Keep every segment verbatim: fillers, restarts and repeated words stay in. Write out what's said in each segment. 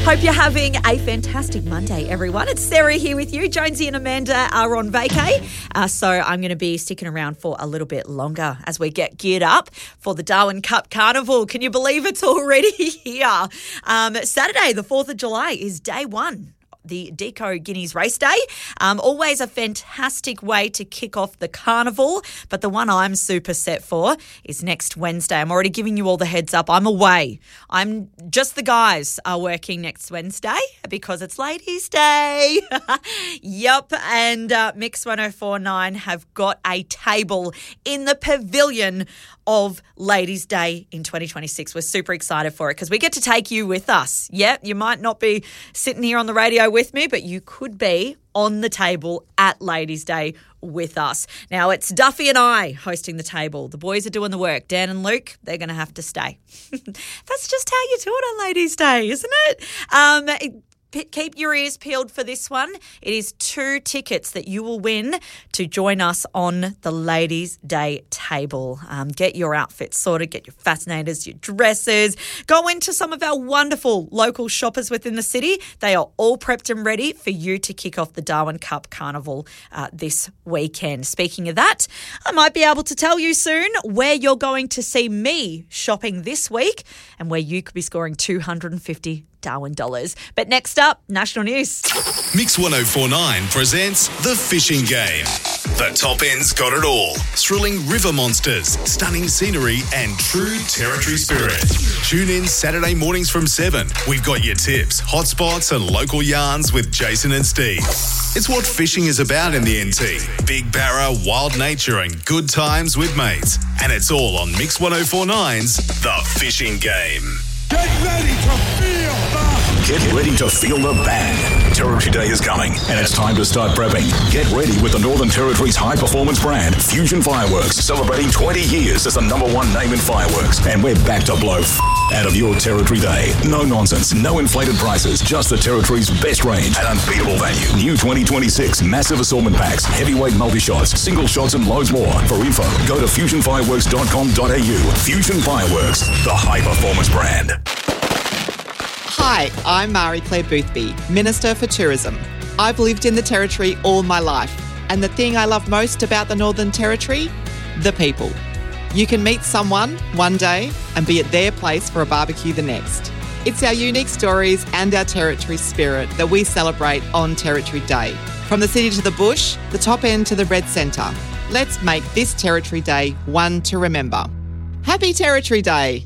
Hope you're having a fantastic Monday, everyone. It's Sarah here with you. Jonesy and Amanda are on vacay, uh, so I'm going to be sticking around for a little bit longer as we get geared up for the Darwin Cup Carnival. Can you believe it's already here? Um, Saturday, the fourth of July, is day one. The Deco Guineas Race Day. Um, always a fantastic way to kick off the carnival, but the one I'm super set for is next Wednesday. I'm already giving you all the heads up. I'm away. I'm just the guys are working next Wednesday because it's Ladies' Day. Yup, and uh, Mix one oh four point nine have got a table in the pavilion of Ladies' Day in twenty twenty-six. We're super excited for it because we get to take you with us. Yeah, you might not be sitting here on the radio with me, but you could be on the table at Ladies' Day with us. Now, it's Duffy and I hosting the table. The boys are doing the work. Dan and Luke, they're going to have to stay. That's just how you do it on Ladies' Day, isn't it? Um, Keep your ears peeled for this one. It is two tickets that you will win to join us on the Ladies' Day table. Um, get your outfits sorted, get your fascinators, your dresses. Go into some of our wonderful local shoppers within the city. They are all prepped and ready for you to kick off the Darwin Cup Carnival uh, this weekend. Speaking of that, I might be able to tell you soon where you're going to see me shopping this week and where you could be scoring two hundred fifty Darwin dollars. But next up, national news. Mix one oh four point nine presents The Fishing Game. The top end's got it all. Thrilling river monsters, stunning scenery and true territory spirit. Tune in Saturday mornings from seven. We've got your tips, hotspots and local yarns with Jason and Steve. It's what fishing is about in the N T. Big barra, wild nature and good times with mates. And it's all on Mix one oh four point nine's The Fishing Game. Get ready to feel the... Get ready to feel the bang. Territory Day is coming, and it's time to start prepping. Get ready with the Northern Territory's high-performance brand, Fusion Fireworks, celebrating twenty years as the number one name in fireworks. And we're back to blow f- out of your Territory Day. No nonsense, no inflated prices, just the Territory's best range at unbeatable value. New twenty twenty-six massive assortment packs, heavyweight multi-shots, single shots and loads more. For info, go to fusion fireworks dot com dot a u. Fusion Fireworks, the high-performance brand. Hi, I'm Marie Claire Boothby, Minister for Tourism. I've lived in the Territory all my life, and the thing I love most about the Northern Territory? The people. You can meet someone one day and be at their place for a barbecue the next. It's our unique stories and our Territory spirit that we celebrate on Territory Day. From the city to the bush, the top end to the Red Centre. Let's make this Territory Day one to remember. Happy Territory Day!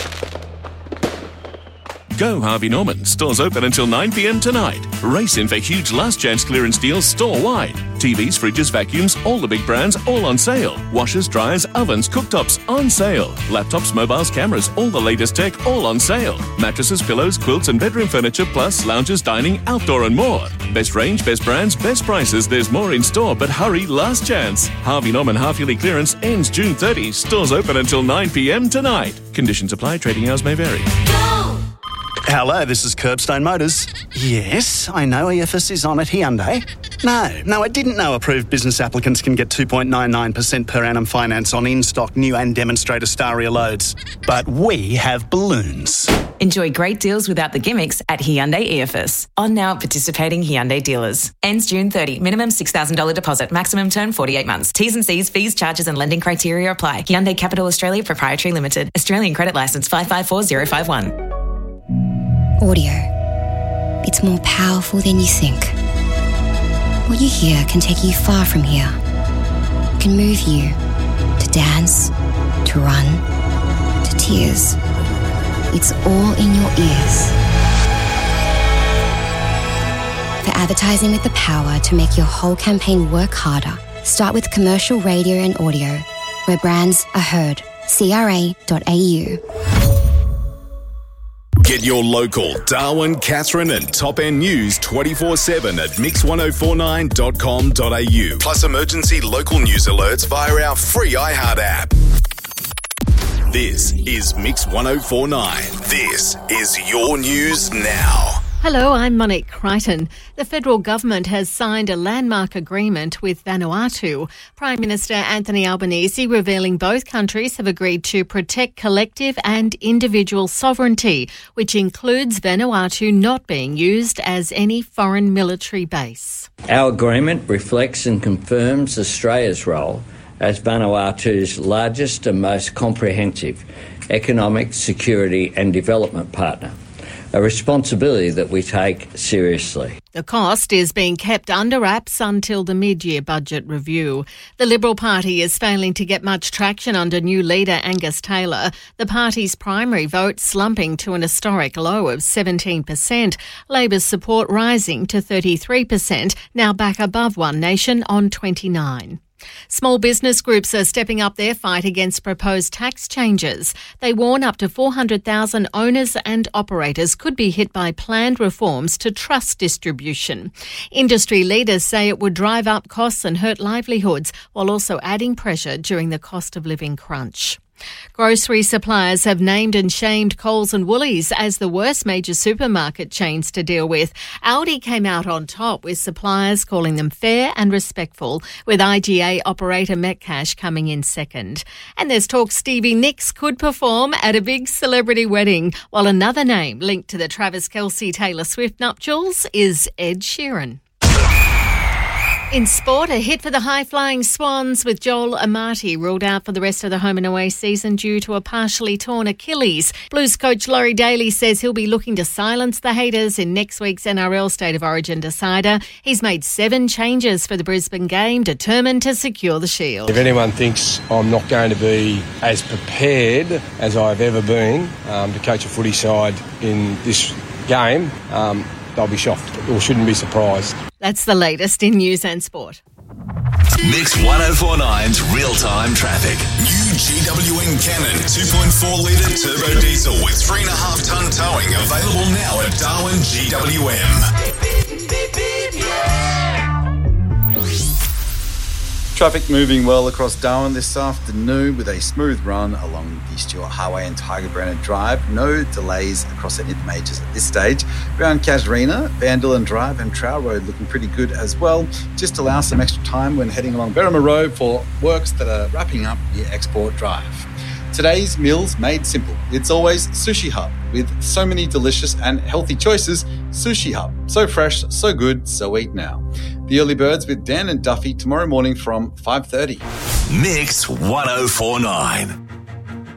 Go Harvey Norman. Stores open until nine p.m. tonight. Race in for huge last chance clearance deals store-wide. T Vs, fridges, vacuums, all the big brands, all on sale. Washers, dryers, ovens, cooktops, on sale. Laptops, mobiles, cameras, all the latest tech, all on sale. Mattresses, pillows, quilts and bedroom furniture, plus lounges, dining, outdoor and more. Best range, best brands, best prices. There's more in store, but hurry, last chance. Harvey Norman half-yearly clearance ends June thirtieth. Stores open until nine p.m. tonight. Conditions apply. Trading hours may vary. Hello, this is Curbstone Motors. Yes, I know E F S is on at Hyundai. No, no, I didn't know approved business applicants can get two point nine nine percent per annum finance on in-stock new and demonstrator Staria loads. But we have balloons. Enjoy great deals without the gimmicks at Hyundai E F S. On now at participating Hyundai dealers. Ends June thirtieth. Minimum six thousand dollars deposit. Maximum term forty-eight months. T's and C's, fees, charges and lending criteria apply. Hyundai Capital Australia Proprietary Limited. Australian Credit Licence five five four zero five one. Audio. It's more powerful than you think. What you hear can take you far from here. It can move you to dance, to run, to tears. It's all in your ears. For advertising with the power to make your whole campaign work harder, start with commercial radio and audio, where brands are heard. C R A dot A U. Get your local Darwin, Katherine and Top End news twenty-four seven at mix one oh four nine dot com dot a u. Plus emergency local news alerts via our free iHeart app. This is Mix one oh four point nine. This is your news now. Hello, I'm Monique Crichton. The federal government has signed a landmark agreement with Vanuatu. Prime Minister Anthony Albanese revealing both countries have agreed to protect collective and individual sovereignty, which includes Vanuatu not being used as any foreign military base. Our agreement reflects and confirms Australia's role as Vanuatu's largest and most comprehensive economic, security and development partner, a responsibility that we take seriously. The cost is being kept under wraps until the mid-year budget review. The Liberal Party is failing to get much traction under new leader Angus Taylor. The party's primary vote slumping to an historic low of seventeen percent. Labor's support rising to thirty-three percent, now back above One Nation on twenty-nine. Small business groups are stepping up their fight against proposed tax changes. They warn up to four hundred thousand owners and operators could be hit by planned reforms to trust distribution. Industry leaders say it would drive up costs and hurt livelihoods, while also adding pressure during the cost of living crunch. Grocery suppliers have named and shamed Coles and Woolies as the worst major supermarket chains to deal with. Aldi came out on top, with suppliers calling them fair and respectful, with I G A operator Metcash coming in second. And there's talk Stevie Nicks could perform at a big celebrity wedding, while another name linked to the Travis Kelce-Taylor Swift nuptials is Ed Sheeran. In sport, a hit for the high-flying Swans, with Joel Amati ruled out for the rest of the home and away season due to a partially torn Achilles. Blues coach Laurie Daly says he'll be looking to silence the haters in next week's N R L State of Origin decider. He's made seven changes for the Brisbane game, determined to secure the Shield. If anyone thinks I'm not going to be as prepared as I've ever been um, to coach a footy side in this game, um, they'll be shocked or shouldn't be surprised. That's the latest in news and sport. Mix ten forty-nine's real-time traffic. New G W N Cannon two point four litre turbo diesel with three and a half tonne towing available now at Darwin G W M. Traffic moving well across Darwin this afternoon with a smooth run along the Stewart Highway and Tiger Brenner Drive. No delays across any of the majors at this stage. Around Casuarina, Vanderlyn Drive and Trail Road looking pretty good as well. Just allow some extra time when heading along Berrima Road for works that are wrapping up near Export Drive. Today's meals made simple. It's always Sushi Hut. With so many delicious and healthy choices, Sushi Hut. So fresh, so good, so eat now. The Early Birds with Dan and Duffy tomorrow morning from five thirty. Mix ten forty-nine.